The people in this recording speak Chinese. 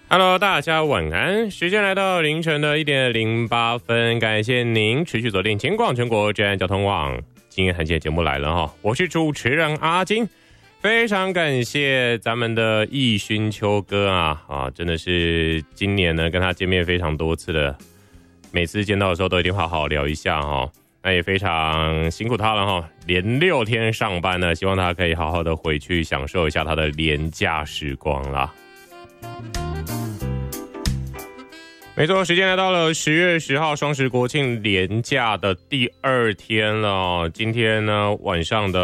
Hello， 大家晚安。时间来到凌晨的1点08分，感谢您持续锁定前广全国治安交通网。今天罕见节目来了哈，我是主持人阿金，非常感谢咱们的易勋秋哥啊，真的是今年呢跟他见面非常多次的，每次见到的时候都一定好好聊一下哈。那也非常辛苦他了哈，连6天上班呢，希望他可以好好的回去享受一下他的连假时光啦。没错，时间来到了10月10号双十国庆连假的第2天了。今天呢晚上的